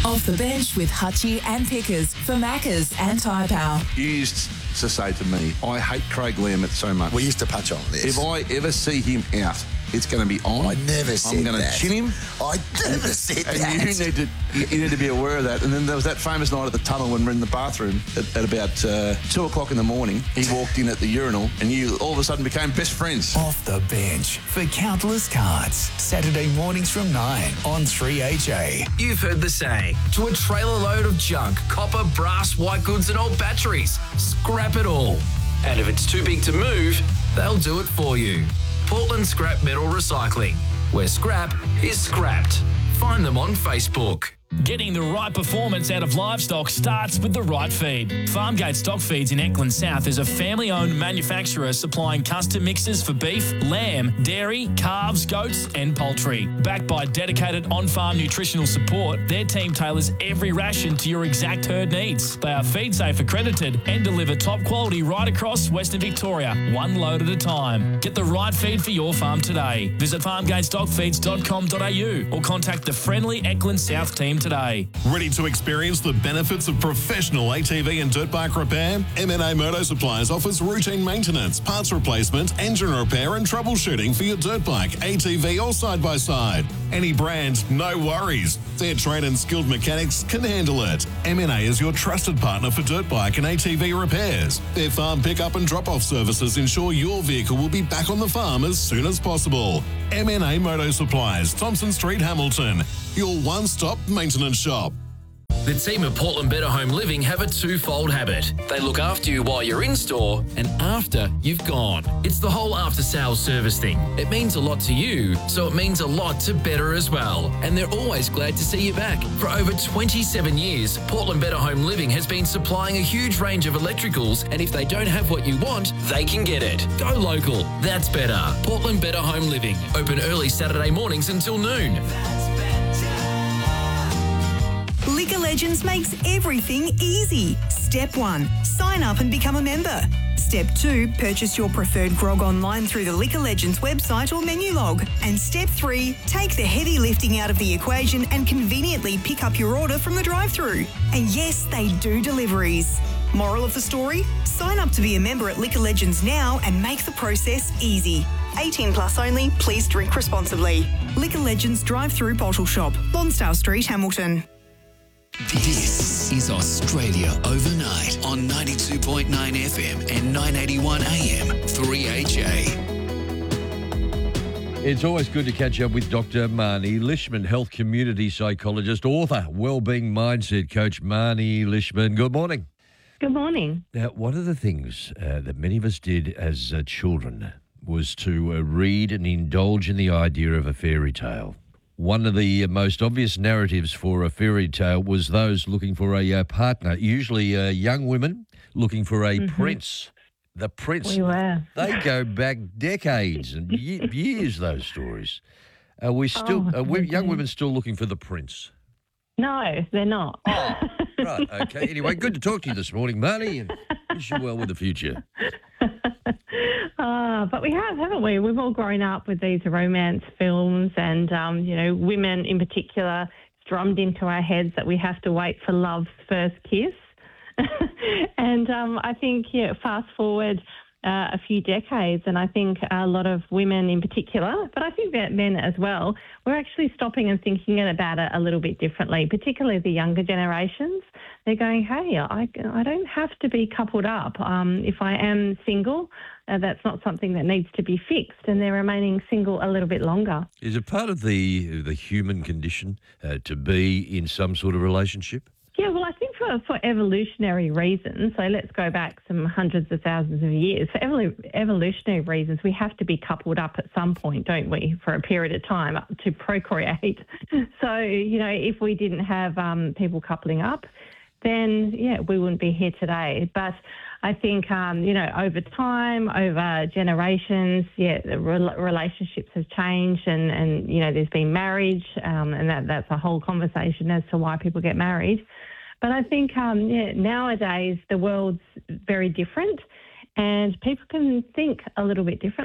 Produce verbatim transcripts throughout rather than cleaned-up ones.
Off the Bench with Hutchie and Pickers for Maccas and Tyre Power. You used to say to me, I hate Craig Lambert so much. We used to punch on this. If I ever see him out, it's going to be on. I never said I'm going that. to chin him. I never said and that. you need to you, you need to be aware of that. And then there was that famous night at the tunnel when we're in the bathroom at, at about uh, two o'clock in the morning. He walked in at the urinal and you all of a sudden became best friends. Off the Bench for Countless Cards. Saturday mornings from nine on three H A. You've heard the saying, to a trailer load of junk, copper, brass, white goods and old batteries, scrap it all. And if it's too big to move, they'll do it for you. Portland Scrap Metal Recycling, where scrap is scrapped. Find them on Facebook. Getting the right performance out of livestock starts with the right feed. Farmgate Stock Feeds in Eckland South is a family-owned manufacturer supplying custom mixes for beef, lamb, dairy, calves, goats and poultry. Backed by dedicated on-farm nutritional support, their team tailors every ration to your exact herd needs. They are FeedSafe accredited and deliver top quality right across Western Victoria, one load at a time. Get the right feed for your farm today. Visit farmgate stock feeds dot com dot a u or contact the friendly Eckland South team today. Ready to experience the benefits of professional A T V and dirt bike repair? M N A Motor Supplies offers routine maintenance, parts replacement, engine repair and troubleshooting for your dirt bike, A T V or side-by-side. Any brand, no worries. Their trained and skilled mechanics can handle it. M N A is your trusted partner for dirt bike and A T V repairs. Their farm pickup and drop-off services ensure your vehicle will be back on the farm as soon as possible. M N A Motor Supplies, Thompson Street, Hamilton. Your one-stop maintenance shop. The team at Portland Better Home Living have a twofold habit. They look after you while you're in store and after you've gone. It's the whole after-sales service thing. It means a lot to you, so it means a lot to Better as well. And they're always glad to see you back. For over twenty-seven years, Portland Better Home Living has been supplying a huge range of electricals, and if they don't have what you want, they can get it. Go local. That's better. Portland Better Home Living. Open early Saturday mornings until noon. Liquor Legends makes everything easy. Step one, sign up and become a member. Step two, purchase your preferred grog online through the Liquor Legends website or menu log. And step three, take the heavy lifting out of the equation and conveniently pick up your order from the drive-thru. And yes, they do deliveries. Moral of the story? Sign up to be a member at Liquor Legends now and make the process easy. eighteen plus only, please drink responsibly. Liquor Legends drive-thru bottle shop, Lonsdale Street, Hamilton. This is Australia Overnight on ninety-two point nine F M and nine eighty-one A M, three H A. It's always good to catch up with Doctor Marnie Lishman, health community psychologist, author, wellbeing mindset coach. Marnie Lishman, good morning. Good morning. Now, one of the things uh, that many of us did as uh, children was to uh, read and indulge in the idea of a fairy tale. One of the most obvious narratives for a fairy tale was those looking for a uh, partner, usually uh, young women looking for a mm-hmm. prince. The prince. We were. They go back decades and ye- years, those stories. Are we still, oh, are we, okay. young women still looking for the prince? No, they're not. Oh, right, okay. Anyway, good to talk to you this morning, Marnie, and wish you well with the future. Uh, but we have, haven't we? We've all grown up with these romance films and, um, you know, women in particular, it's drummed into our heads that we have to wait for love's first kiss. and um, I think, yeah, fast forward uh, a few decades, and I think a lot of women in particular, but I think that men as well, we're actually stopping and thinking about it a little bit differently, particularly the younger generations. They're going, hey, I, I don't have to be coupled up. Um, if I am single, uh, that's not something that needs to be fixed, and they're remaining single a little bit longer. Is it part of the the human condition uh, to be in some sort of relationship? Yeah, well, I think for, for evolutionary reasons, so let's go back some hundreds of thousands of years. For evol- evolutionary reasons, we have to be coupled up at some point, don't we, for a period of time to procreate. So, you know, if we didn't have um, people coupling up, then, yeah, we wouldn't be here today. But I think, um, you know, over time, over generations, yeah, the re- relationships have changed and, and, you know, there's been marriage um, and that, that's a whole conversation as to why people get married. But I think um, yeah, nowadays the world's very different and people can think a little bit differently.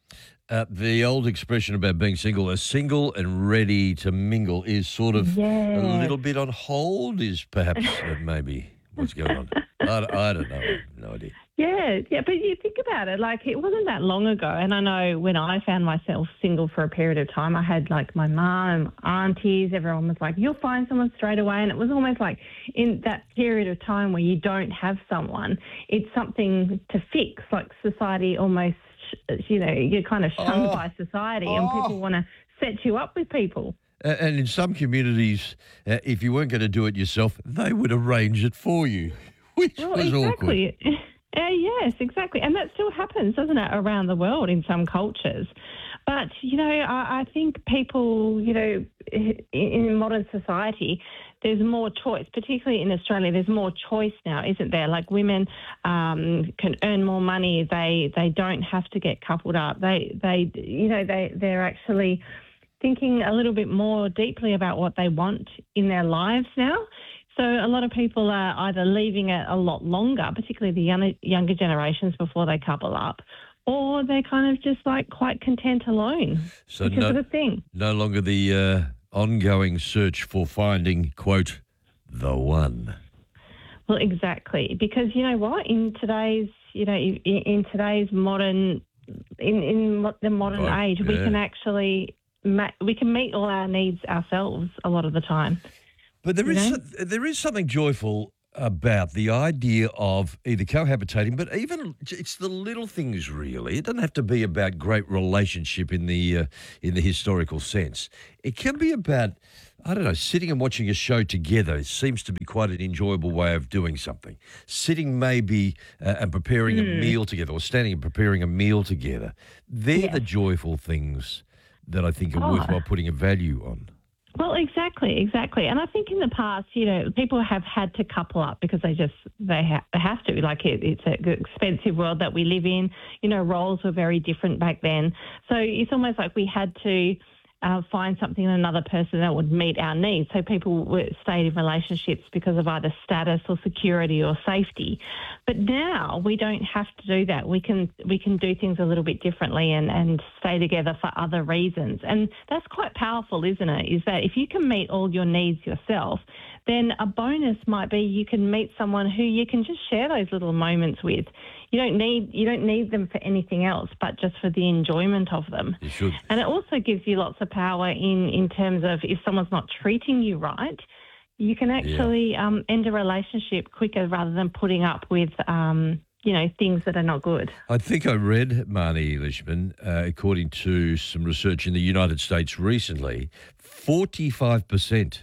Uh, the old expression about being single, a single and ready to mingle, is sort of Yes. a little bit on hold, is perhaps uh, maybe what's going on. I, don't- I don't know. I have no idea. Yeah, yeah, but you think about it, like it wasn't that long ago. And I know when I found myself single for a period of time, I had like my mum, aunties, everyone was like, you'll find someone straight away. And it was almost like in that period of time where you don't have someone, it's something to fix, like society almost, you know, you're kind of shunned Oh. by society and people want to set you up with people. A- And in some communities, uh, if you weren't going to do it yourself, they would arrange it for you, which Well, was awkward. exactly. Uh, yes, exactly. And that still happens, doesn't it, around the world in some cultures. But, you know, I, I think people, you know, in, in modern society, there's more choice, particularly in Australia, there's more choice now, isn't there? Like women um, can earn more money. They they don't have to get coupled up. They, they you know, they, they're actually thinking a little bit more deeply about what they want in their lives now. So a lot of people are either leaving it a lot longer, particularly the young, younger generations before they couple up, or they're kind of just like quite content alone So because no, of the thing. no longer the uh, ongoing search for finding, quote, the one. Well, exactly, because you know what? In today's, you know, in, in today's modern, in in mo- the modern Oh, age, we yeah. can actually ma- we can meet all our needs ourselves a lot of the time. But there You is know? so- there is something joyful about the idea of either cohabitating, but even it's the little things really. It doesn't have to be about great relationship in the uh, in the historical sense. It can be about, I don't know, sitting and watching a show together. It seems to be quite an enjoyable way of doing something. Sitting maybe uh, and preparing a meal together, or standing and preparing a meal together. They're Yes. the joyful things that I think are Oh. worthwhile putting a value on. Well, exactly, exactly. And I think in the past, you know, people have had to couple up because they just, they, ha- they have to. Like it, it's an expensive world that we live in. You know, roles were very different back then. So it's almost like we had to uh, find something in another person that would meet our needs. So people were, stayed in relationships because of either status or security or safety. But now we don't have to do that. We can we can do things a little bit differently and, and stay together for other reasons. And that's quite powerful, isn't it? Is that if you can meet all your needs yourself, then a bonus might be you can meet someone who you can just share those little moments with. You don't need you don't need them for anything else, but just for the enjoyment of them. You should. And it also gives you lots of power in, in terms of if someone's not treating you right, you can actually um, end a relationship quicker rather than putting up with, um, you know, things that are not good. I think I read, Marnie Lishman, uh, according to some research in the United States recently, forty-five percent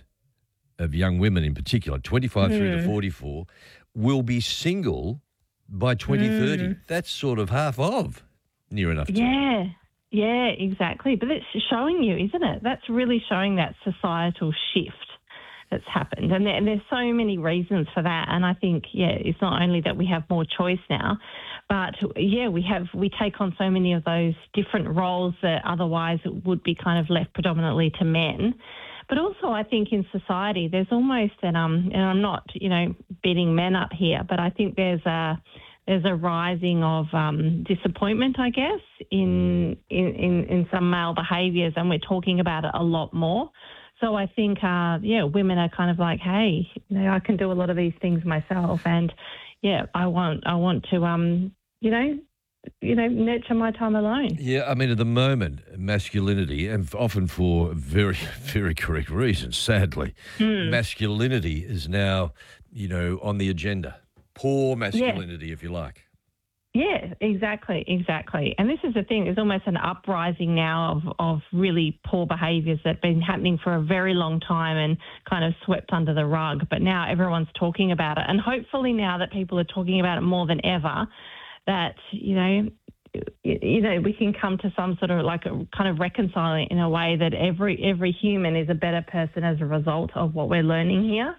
of young women in particular, twenty-five through to forty-four, will be single by twenty thirty. That's sort of half of, near enough to. Yeah, yeah, exactly. But it's showing you, isn't it? That's really showing that societal shift that's happened. And, there, and there's so many reasons for that. And I think, yeah, it's not only that we have more choice now, but, yeah, we have we take on so many of those different roles that otherwise would be kind of left predominantly to men. But also I think in society there's almost an, um, and I'm not, you know, beating men up here, but I think there's a there's a rising of um, disappointment, I guess, in, in, in, in some male behaviours, and we're talking about it a lot more. So I think, uh, yeah, women are kind of like, hey, you know, I can do a lot of these things myself, and yeah, I want I want to, um, you know, you know, nurture my time alone. Yeah, I mean, at the moment, masculinity, and often for very, very correct reasons, sadly, masculinity is now, you know, on the agenda. Poor masculinity, if you like. Yeah, exactly, exactly. And this is the thing, there's almost an uprising now of, of really poor behaviours that have been happening for a very long time and kind of swept under the rug. But now everyone's talking about it. And hopefully now that people are talking about it more than ever, that, you know, you, you know, we can come to some sort of like a kind of reconciling in a way that every every human is a better person as a result of what we're learning here.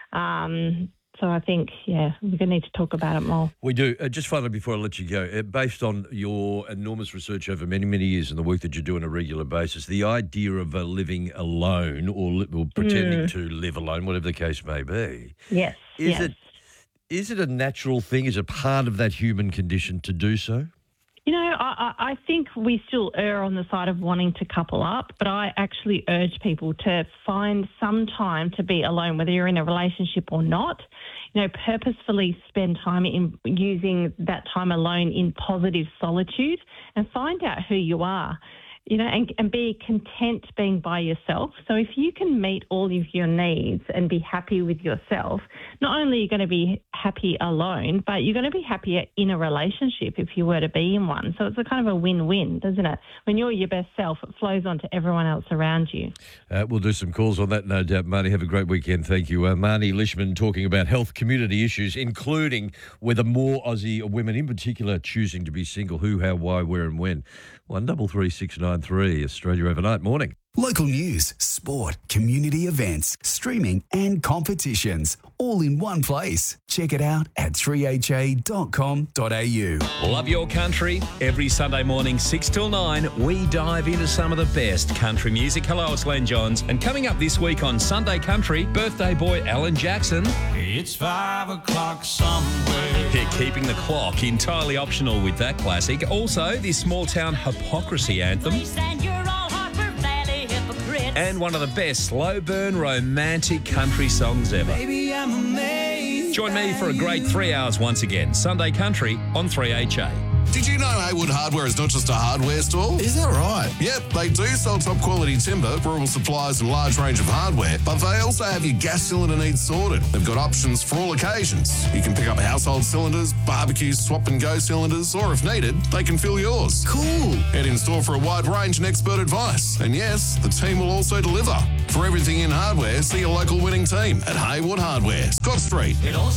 Um So I think, yeah, we're going to need to talk about it more. We do. Uh, just finally, before I let you go, uh, based on your enormous research over many, many years and the work that you do on a regular basis, the idea of uh, living alone or, li- or pretending to live alone, whatever the case may be, Yes, is yes. it is it a natural thing? Is it part of that human condition to do so? You know, I, I I think we still err on the side of wanting to couple up, but I actually urge people to find some time to be alone, whether you're in a relationship or not. You know, purposefully spend time in using that time alone in positive solitude and find out who you are. You know, and, and be content being by yourself. So if you can meet all of your needs and be happy with yourself, not only are you going to be happy alone, but you're going to be happier in a relationship if you were to be in one. So it's a kind of a win-win, doesn't it? When you're your best self, it flows on to everyone else around you. Uh, we'll do some calls on that, no doubt. Marnie, have a great weekend. Thank you. Uh, Marnie Lishman talking about health community issues, including whether more Aussie women in particular choosing to be single, who, how, why, where and when. one double three six nine three, Australia Overnight. Morning. Local news, sport, community events, streaming and competitions, all in one place. Check it out at three h a dot com dot a u. Love your country? Every Sunday morning, six till nine, we dive into some of the best country music. Hello, it's Len Johns. And coming up this week on Sunday Country, birthday boy Alan Jackson. It's five o'clock somewhere. Yeah, keeping the clock entirely optional with that classic. Also, the small town hypocrisy anthem. And one of the best slow burn romantic country songs ever. Baby, I'm amazed. Join me for a great three hours once again. Sunday Country on three H A. Did you know Haywood Hardware is not just a hardware store? Is that right? Yep, they do sell top quality timber, rural supplies and large range of hardware, but they also have your gas cylinder needs sorted. They've got options for all occasions. You can pick up household cylinders, barbecues, swap and go cylinders, or if needed, they can fill yours. Cool. Head in store for a wide range and expert advice. And yes, the team will also deliver. For everything in hardware, see your local winning team at Haywood Hardware, Scott Street. It all